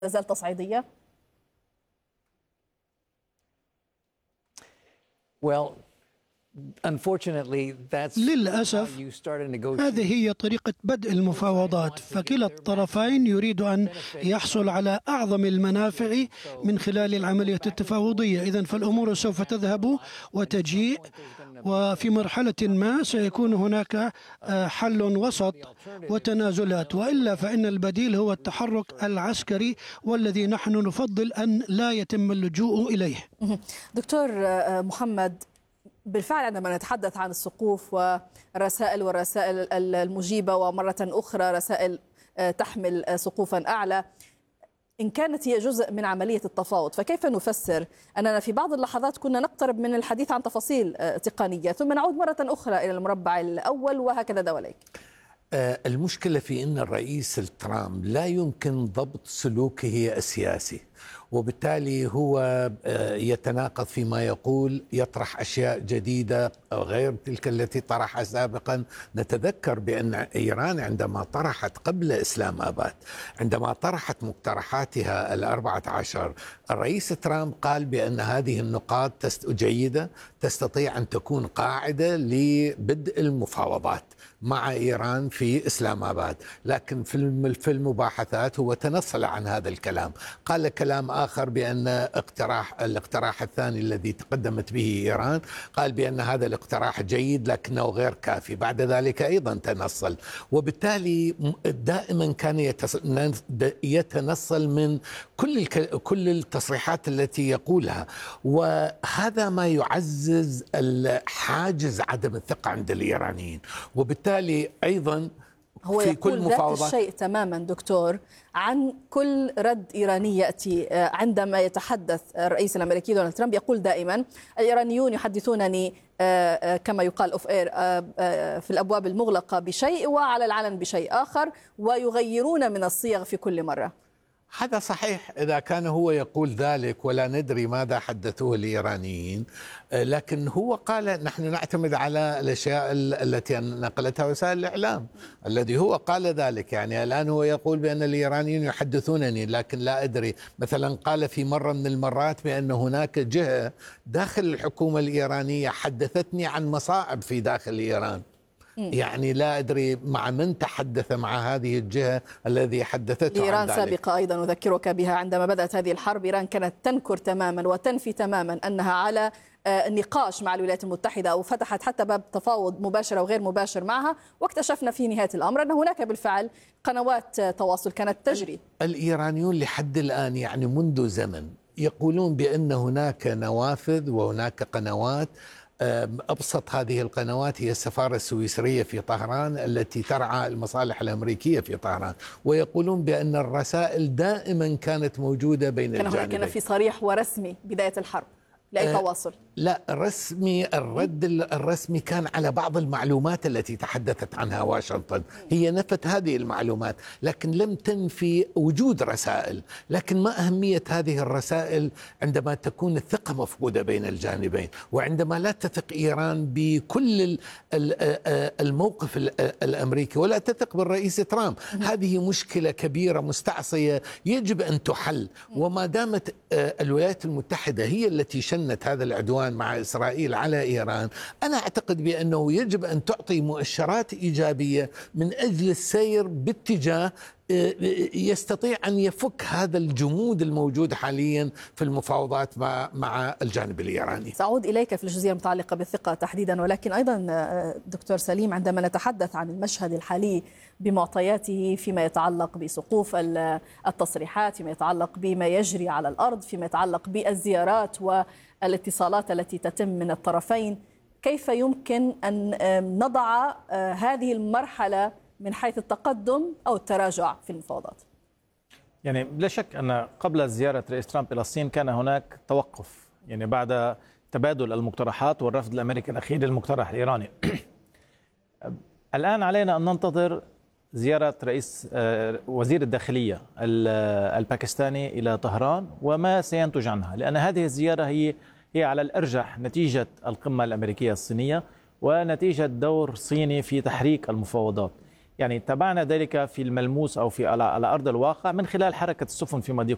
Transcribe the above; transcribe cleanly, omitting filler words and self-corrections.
تزال تصعيدية؟ للأسف هذه هي طريقة بدء المفاوضات، فكلا الطرفين يريد أن يحصل على أعظم المنافع من خلال العملية التفاوضية. إذن فالأمور سوف تذهب وتجيء، وفي مرحلة ما سيكون هناك حل وسط وتنازلات، وإلا فإن البديل هو التحرك العسكري، والذي نحن نفضل أن لا يتم اللجوء إليه. دكتور محمد، بالفعل عندما نتحدث عن السقوف والرسائل المجيبة، ومرة أخرى رسائل تحمل سقوفا أعلى، إن كانت هي جزء من عملية التفاوض، فكيف نفسر أننا في بعض اللحظات كنا نقترب من الحديث عن تفاصيل تقنية ثم نعود مرة أخرى إلى المربع الأول وهكذا دواليك؟ المشكلة في أن الرئيس ترامب لا يمكن ضبط سلوكه السياسي، وبالتالي هو يتناقض فيما يقول، يطرح أشياء جديدة غير تلك التي طرحها سابقا. نتذكر بأن إيران عندما طرحت قبل إسلام آباد، عندما طرحت مقترحاتها 14، الرئيس ترامب قال بأن هذه النقاط جيدة، تستطيع أن تكون قاعدة لبدء المفاوضات مع إيران في إسلام آباد. لكن في المباحثات هو تنصل عن هذا الكلام، قال كلام آخر بأن الاقتراح الثاني الذي تقدمت به إيران، قال بأن هذا الاقتراح جيد لكنه غير كافي، بعد ذلك أيضا تنصل. وبالتالي دائما كان يتنصل من كل التصريحات التي يقولها، وهذا ما يعزز الحاجز عدم الثقة عند الإيرانيين. وبالتالي أيضا هو في يقول كل مفاوضات ذات الشيء تماما دكتور عن كل رد إيراني يأتي. عندما يتحدث الرئيس الأمريكي دونالد ترامب يقول دائما: الإيرانيون يحدثونني كما يقال أوف إير في الأبواب المغلقة بشيء وعلى العلن بشيء آخر، ويغيرون من الصيغ في كل مرة. هذا صحيح إذا كان هو يقول ذلك، ولا ندري ماذا حدثوه الإيرانيين، لكن هو قال نحن نعتمد على الأشياء التي نقلتها وسائل الإعلام، الذي هو قال ذلك. يعني الآن هو يقول بأن الإيرانيين يحدثونني، لكن لا أدري. مثلا قال في مرة من المرات بأن هناك جهة داخل الحكومة الإيرانية حدثتني عن مصائب في داخل إيران. يعني لا أدري مع من تحدث مع هذه الجهة الذي حدثته إيران عن ذلك. سابقة أيضا أذكرك بها، عندما بدأت هذه الحرب إيران كانت تنكر تماما وتنفي تماما أنها على نقاش مع الولايات المتحدة، أو فتحت حتى باب تفاوض مباشر أو غير مباشر معها، واكتشفنا في نهاية الأمر أن هناك بالفعل قنوات تواصل كانت تجري. الإيرانيون لحد الآن يعني منذ زمن يقولون بأن هناك نوافذ وهناك قنوات. أبسط هذه القنوات هي السفارة السويسرية في طهران التي ترعى المصالح الأمريكية في طهران، ويقولون بأن الرسائل دائما كانت موجودة بين الجانبين. كان في صريح ورسمي بداية الحرب لأي تواصل؟ لا، الرد الرسمي كان على بعض المعلومات التي تحدثت عنها واشنطن، هي نفت هذه المعلومات لكن لم تنفي وجود رسائل. لكن ما أهمية هذه الرسائل عندما تكون الثقة مفقودة بين الجانبين، وعندما لا تثق إيران بكل الموقف الأمريكي ولا تثق بالرئيس ترامب؟ هذه مشكلة كبيرة مستعصية يجب أن تحل. وما دامت الولايات المتحدة هي التي شنت هذا العدوان مع إسرائيل على إيران، أنا أعتقد بأنه يجب أن تعطي مؤشرات إيجابية من أجل السير باتجاه يستطيع أن يفك هذا الجمود الموجود حاليا في المفاوضات مع الجانب الإيراني. سأعود إليك في الجزئية المتعلقة بالثقة تحديدا، ولكن أيضا دكتور سليم، عندما نتحدث عن المشهد الحالي بمعطياته فيما يتعلق بسقوف التصريحات، فيما يتعلق بما يجري على الأرض، فيما يتعلق بالزيارات والاتصالات التي تتم من الطرفين، كيف يمكن أن نضع هذه المرحلة من حيث التقدم أو التراجع في المفاوضات؟ يعني لا شك أن قبل زيارة رئيس ترامب إلى الصين كان هناك توقف، يعني بعد تبادل المقترحات والرفض الأمريكي الأخير للمقترح الإيراني. الآن علينا أن ننتظر زيارة وزير الداخلية الباكستاني إلى طهران وما سينتج عنها، لأن هذه الزيارة هي على الأرجح نتيجة القمة الأمريكية الصينية ونتيجة دور صيني في تحريك المفاوضات. يعني تابعنا ذلك في الملموس أو على أرض الواقع من خلال حركة السفن في مضيق